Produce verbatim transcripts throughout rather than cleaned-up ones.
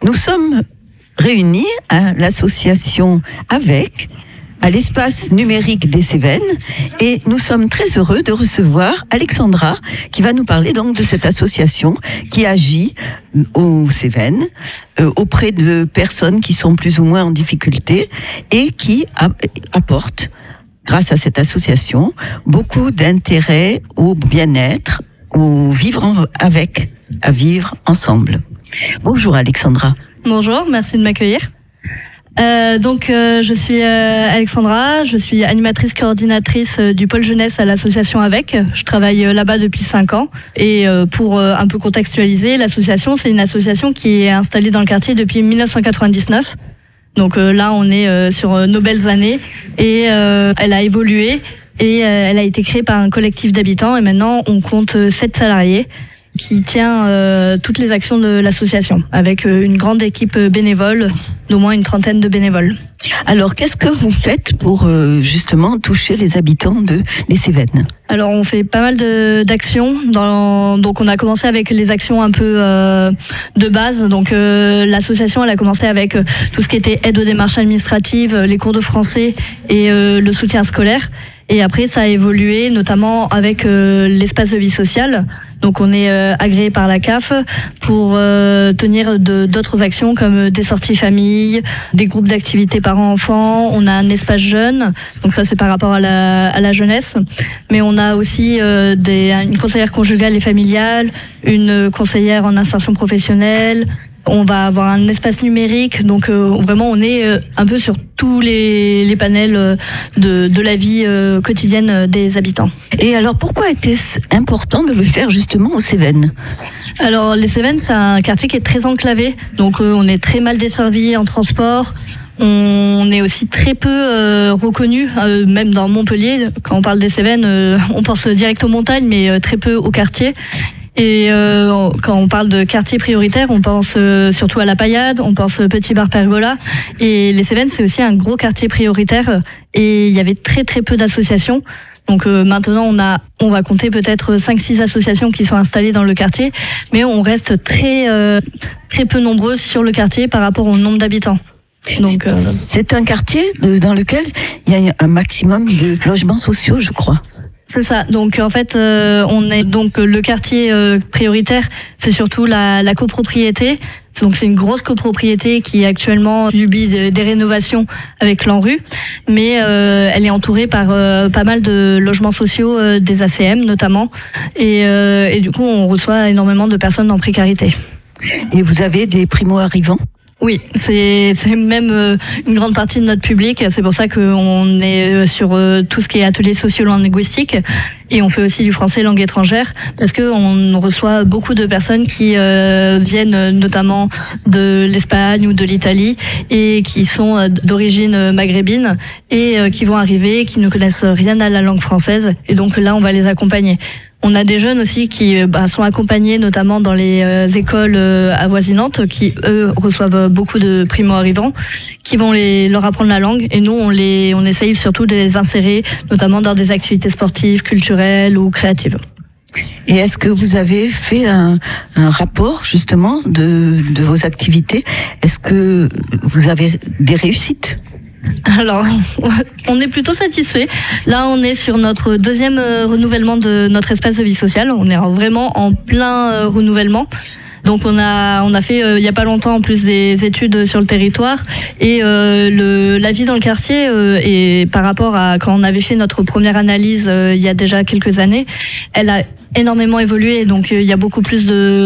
nous sommes réunis à l'association avec à l'espace numérique des Cévennes et nous sommes très heureux de recevoir Alexandra qui va nous parler donc de cette association qui agit aux Cévennes euh, auprès de personnes qui sont plus ou moins en difficulté et qui a, apporte grâce à cette association beaucoup d'intérêt au bien-être, au vivre en, avec, à vivre ensemble. Bonjour Alexandra. Bonjour, merci de m'accueillir. Euh, donc euh, je suis euh, Alexandra, je suis animatrice coordinatrice euh, du pôle jeunesse à l'association Avec. Je travaille euh, là-bas depuis cinq ans et euh, pour euh, un peu contextualiser, l'association c'est une association qui est installée dans le quartier depuis mille neuf cent quatre-vingt-dix-neuf. Donc euh, là on est euh, sur euh, nos belles années et euh, elle a évolué et euh, elle a été créée par un collectif d'habitants et maintenant on compte euh, sept salariés qui tient euh, toutes les actions de l'association, avec euh, une grande équipe bénévole, d'au moins une trentaine de bénévoles. Alors, qu'est-ce que vous faites pour euh, justement toucher les habitants de les Cévennes ? Alors, on fait pas mal de, d'actions. Dans, donc, on a commencé avec les actions un peu euh, de base. Donc, euh, l'association, elle a commencé avec euh, tout ce qui était aide aux démarches administratives, les cours de français et euh, le soutien scolaire. Et après, ça a évolué, notamment avec euh, l'espace de vie sociale. Donc, on est euh, agréé par la C A F pour euh, tenir de, d'autres actions comme des sorties famille, des groupes d'activités parents-enfants. On a un espace jeune, donc ça c'est par rapport à la, à la jeunesse. Mais on a aussi euh, des, une conseillère conjugale et familiale, une conseillère en insertion professionnelle. On va avoir un espace numérique, donc euh, vraiment on est euh, un peu sur tous les, les panels euh, de, de la vie euh, quotidienne des habitants. Et alors pourquoi était-ce important de le faire justement aux Cévennes ? Alors les Cévennes c'est un quartier qui est très enclavé, donc euh, on est très mal desservi en transport. On est aussi très peu euh, reconnu, euh, même dans Montpellier. Quand on parle des Cévennes, euh, on pense direct aux montagnes, mais euh, très peu au quartier. Et euh, quand on parle de quartier prioritaire, on pense euh, surtout à la Paillade, on pense Petit Bar Pergola. Et les Cévennes, c'est aussi un gros quartier prioritaire. Et il y avait très très peu d'associations. Donc euh, maintenant, on a, on va compter peut-être cinq six associations qui sont installées dans le quartier, mais on reste très euh, très peu nombreux sur le quartier par rapport au nombre d'habitants. Donc, euh... c'est un quartier dans lequel il y a un maximum de logements sociaux, je crois. C'est ça. Donc en fait, euh, on est donc le quartier euh, prioritaire, c'est surtout la, la copropriété. Donc c'est une grosse copropriété qui actuellement subit des, des rénovations avec l'ANRU, mais euh, elle est entourée par euh, pas mal de logements sociaux, euh, des A C M notamment, et, euh, et du coup on reçoit énormément de personnes en précarité. Et vous avez des primo-arrivants ? Oui, c'est, c'est même euh, une grande partie de notre public. C'est pour ça qu'on est sur euh, tout ce qui est ateliers socio-linguistiques et on fait aussi du français langue étrangère parce qu'on reçoit beaucoup de personnes qui euh, viennent notamment de l'Espagne ou de l'Italie et qui sont d'origine maghrébine et euh, qui vont arriver, qui ne connaissent rien à la langue française et donc là on va les accompagner. On a des jeunes aussi qui bah, sont accompagnés notamment dans les euh, écoles euh, avoisinantes qui, eux, reçoivent beaucoup de primo-arrivants qui vont les, leur apprendre la langue. Et nous, on, les, on essaye surtout de les insérer notamment dans des activités sportives, culturelles ou créatives. Et est-ce que vous avez fait un, un rapport justement de, de vos activités ? Est-ce que vous avez des réussites ? Alors, on est plutôt satisfait. Là, on est sur notre deuxième euh, renouvellement de notre espace de vie sociale. On est vraiment en plein euh, renouvellement. Donc, on a on a fait euh, il y a pas longtemps en plus des études sur le territoire et euh, le la vie dans le quartier euh, et par rapport à quand on avait fait notre première analyse euh, il y a déjà quelques années, elle a énormément évolué. Donc, euh, il y a beaucoup plus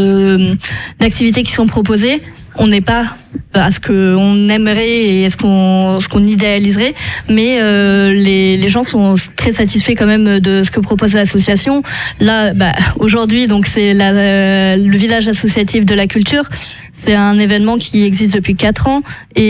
de d'activités qui sont proposées. On n'est pas à ce qu'on aimerait et à ce qu'on, ce qu'on idéaliserait, mais euh, les, les gens sont très satisfaits quand même de ce que propose l'association. Là, bah, aujourd'hui, donc c'est la, euh, le village associatif de la culture. C'est un événement qui existe depuis quatre ans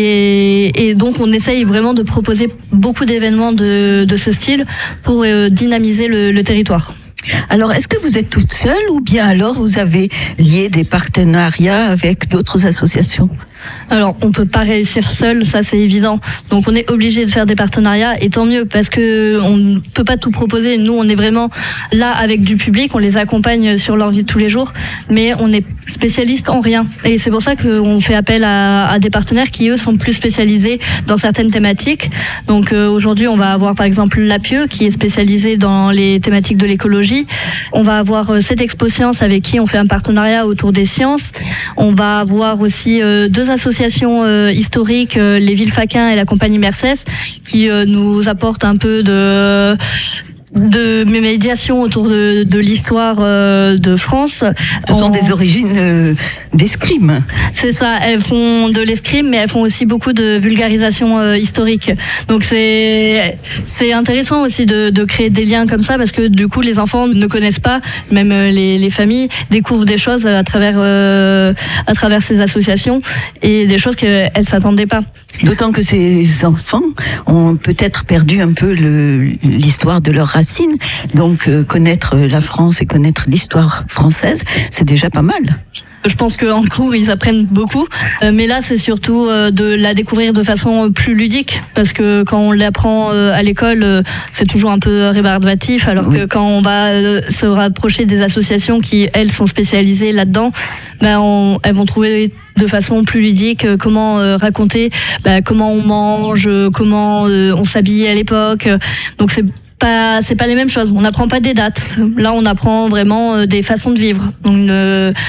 et, et donc on essaye vraiment de proposer beaucoup d'événements de, de ce style pour euh, dynamiser le, le territoire. Alors, est-ce que vous êtes toute seule ou bien alors vous avez lié des partenariats avec d'autres associations ? Alors, on peut pas réussir seul, ça c'est évident. Donc, on est obligé de faire des partenariats, et tant mieux, parce que on ne peut pas tout proposer. Nous, on est vraiment là avec du public, on les accompagne sur leur vie de tous les jours, mais on est spécialiste en rien. Et c'est pour ça qu'on fait appel à, à des partenaires qui, eux, sont plus spécialisés dans certaines thématiques. Donc, euh, aujourd'hui, on va avoir, par exemple, l'Apieux, qui est spécialisé dans les thématiques de l'écologie. On va avoir euh, cette Expo Science avec qui on fait un partenariat autour des sciences. On va avoir aussi euh, deux associations euh, historiques, euh, les Villes Faquin et la Compagnie Mercès, qui euh, nous apportent un peu de... de médiation autour de, de l'histoire euh, de France. Ce sont en... des origines euh, d'escrime. C'est ça, elles font de l'escrime, mais elles font aussi beaucoup de vulgarisation euh, historique. Donc c'est c'est intéressant aussi de, de créer des liens comme ça, parce que du coup les enfants ne connaissent pas, même les, les familles découvrent des choses à travers euh, à travers ces associations, et des choses qu'elles ne s'attendaient pas. D'autant que ces enfants ont peut-être perdu un peu le, l'histoire de leur racines. Donc euh, connaître la France et connaître l'histoire française, c'est déjà pas mal. Je pense qu'en cours, ils apprennent beaucoup. Euh, mais là, c'est surtout euh, de la découvrir de façon plus ludique. Parce que quand on l'apprend euh, à l'école, euh, c'est toujours un peu rébarbatif. Alors oui. que quand on va euh, se rapprocher des associations qui, elles, sont spécialisées là-dedans, ben on, elles vont trouver de façon plus ludique euh, comment euh, raconter ben, comment on mange, comment euh, on s'habillait à l'époque. Donc c'est Pas, c'est pas les mêmes choses. On n'apprend pas des dates. Là, on apprend vraiment euh, des façons de vivre. Donc, euh,